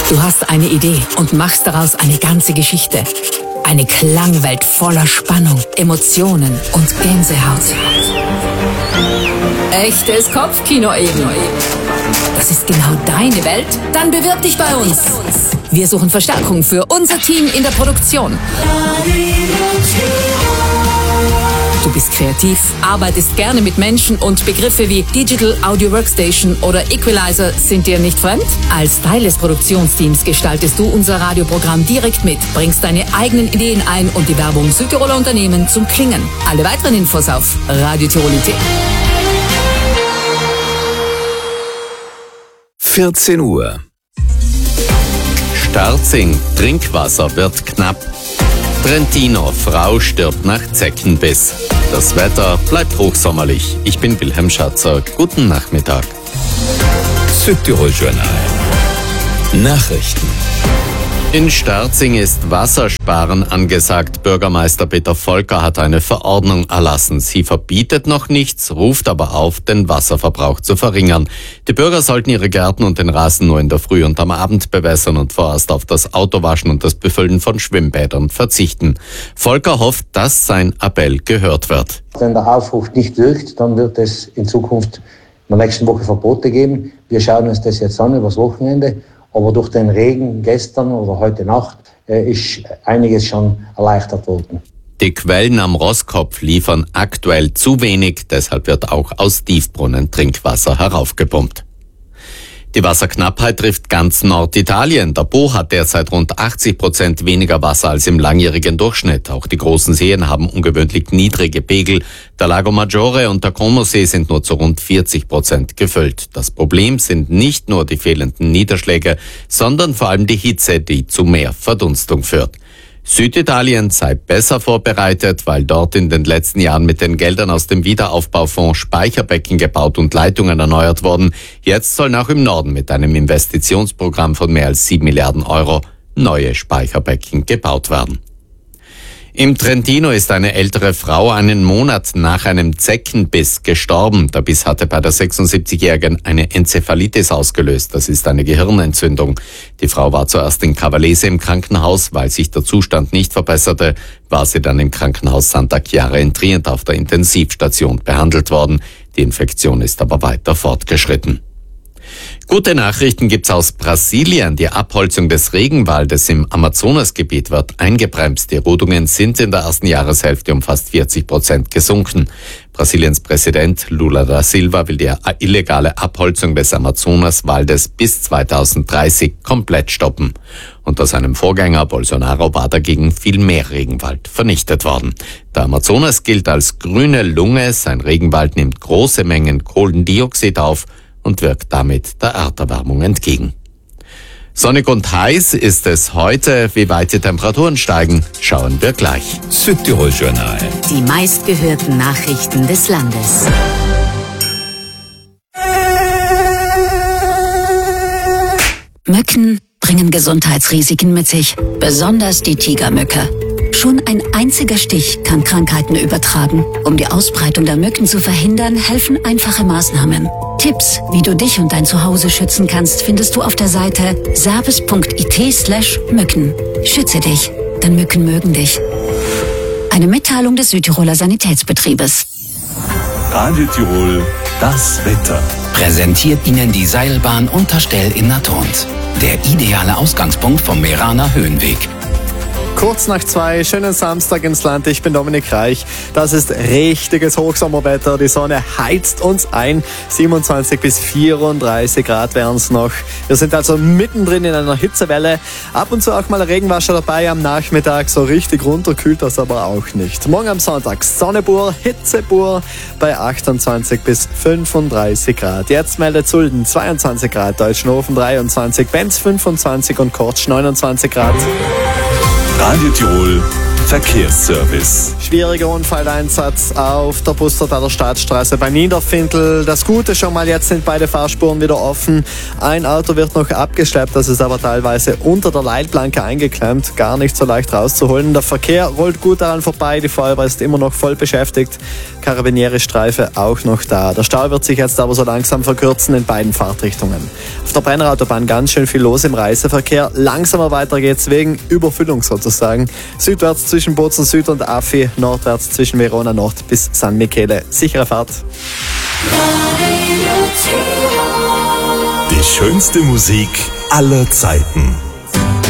Du hast eine Idee und machst daraus eine ganze Geschichte. Eine Klangwelt voller Spannung, Emotionen und Gänsehaut. Echtes Kopfkino eben. Das ist genau deine Welt? Dann bewirb dich bei uns. Wir suchen Verstärkung für unser Team in der Produktion. Du bist kreativ, arbeitest gerne mit Menschen und Begriffe wie Digital Audio Workstation oder Equalizer sind dir nicht fremd? Als Teil des Produktionsteams gestaltest du unser Radioprogramm direkt mit, bringst deine eigenen Ideen ein und die Werbung Südtiroler Unternehmen zum Klingen. Alle weiteren Infos auf Radio Tirol.at. 14 Uhr. Starzing, Trinkwasser wird knapp. Trentino, Frau stirbt nach Zeckenbiss. Das Wetter bleibt hochsommerlich. Ich bin Wilhelm Schatzer. Guten Nachmittag. Südtirol Journal. Nachrichten. In Starzing ist Wassersparen angesagt. Bürgermeister Peter Volker hat eine Verordnung erlassen. Sie verbietet noch nichts, ruft aber auf, den Wasserverbrauch zu verringern. Die Bürger sollten ihre Gärten und den Rasen nur in der Früh und am Abend bewässern und vorerst auf das Autowaschen und das Befüllen von Schwimmbädern verzichten. Volker hofft, dass sein Appell gehört wird. Wenn der Aufruf nicht wirkt, dann wird es in Zukunft in der nächsten Woche Verbote geben. Wir schauen uns das jetzt an übers Wochenende. Aber durch den Regen gestern oder heute Nacht ist einiges schon erleichtert worden. Die Quellen am Rosskopf liefern aktuell zu wenig, deshalb wird auch aus Tiefbrunnen Trinkwasser heraufgepumpt. Die Wasserknappheit trifft ganz Norditalien. Der Po hat derzeit rund 80% weniger Wasser als im langjährigen Durchschnitt. Auch die großen Seen haben ungewöhnlich niedrige Pegel. Der Lago Maggiore und der Como-See sind nur zu rund 40% gefüllt. Das Problem sind nicht nur die fehlenden Niederschläge, sondern vor allem die Hitze, die zu mehr Verdunstung führt. Süditalien sei besser vorbereitet, weil dort in den letzten Jahren mit den Geldern aus dem Wiederaufbaufonds Speicherbecken gebaut und Leitungen erneuert wurden. Jetzt sollen auch im Norden mit einem Investitionsprogramm von mehr als 7 Milliarden Euro neue Speicherbecken gebaut werden. Im Trentino ist eine ältere Frau einen Monat nach einem Zeckenbiss gestorben. Der Biss hatte bei der 76-Jährigen eine Enzephalitis ausgelöst. Das ist eine Gehirnentzündung. Die Frau war zuerst in Cavallese im Krankenhaus. Weil sich der Zustand nicht verbesserte, war sie dann im Krankenhaus Santa Chiara in Trient auf der Intensivstation behandelt worden. Die Infektion ist aber weiter fortgeschritten. Gute Nachrichten gibt's aus Brasilien. Die Abholzung des Regenwaldes im Amazonasgebiet wird eingebremst. Die Rodungen sind in der ersten Jahreshälfte um fast 40% gesunken. Brasiliens Präsident Lula da Silva will die illegale Abholzung des Amazonaswaldes bis 2030 komplett stoppen. Unter seinem Vorgänger Bolsonaro war dagegen viel mehr Regenwald vernichtet worden. Der Amazonas gilt als grüne Lunge. Sein Regenwald nimmt große Mengen Kohlendioxid auf und wirkt damit der Erderwärmung entgegen. Sonnig und heiß ist es heute. Wie weit die Temperaturen steigen, schauen wir gleich. Südtirol Journal. Die meistgehörten Nachrichten des Landes. Mücken bringen Gesundheitsrisiken mit sich, besonders die Tigermücke. Schon ein einziger Stich kann Krankheiten übertragen. Um die Ausbreitung der Mücken zu verhindern, helfen einfache Maßnahmen. Tipps, wie du dich und dein Zuhause schützen kannst, findest du auf der Seite service.it/Mücken. Schütze dich, denn Mücken mögen dich. Eine Mitteilung des Südtiroler Sanitätsbetriebes. Radio Tirol, das Wetter. Präsentiert Ihnen die Seilbahn Unterstell in Natrons. Der ideale Ausgangspunkt vom Meraner Höhenweg. Kurz nach 2, schönen Samstag ins Land. Ich bin Dominik Reich. Das ist richtiges Hochsommerwetter. Die Sonne heizt uns ein. 27 bis 34 Grad wären es noch. Wir sind also mittendrin in einer Hitzewelle. Ab und zu auch mal Regenwasser dabei am Nachmittag. So richtig runter kühlt das aber auch nicht. Morgen am Sonntag Sonne pur, Hitze pur bei 28 bis 35 Grad. Jetzt meldet Sulden 22 Grad, Deutschenhofen 23, Benz 25 und Kortsch 29 Grad. Radio Tirol, Verkehrsservice. Schwieriger Unfalleinsatz auf der Pustertaler Staatsstraße bei Niederfintel. Das Gute schon mal, jetzt sind beide Fahrspuren wieder offen. Ein Auto wird noch abgeschleppt, das ist aber teilweise unter der Leitplanke eingeklemmt. Gar nicht so leicht rauszuholen. Der Verkehr rollt gut daran vorbei, die Feuerwehr ist immer noch voll beschäftigt. Karabinieri-Streife auch noch da. Der Stau wird sich jetzt aber so langsam verkürzen in beiden Fahrtrichtungen. Auf der Brennerautobahn ganz schön viel los im Reiseverkehr. Langsamer weiter geht's wegen Überfüllung sozusagen. Südwärts zwischen Bozen Süd und Affi, nordwärts zwischen Verona Nord bis San Michele. Sichere Fahrt. Die schönste Musik aller Zeiten.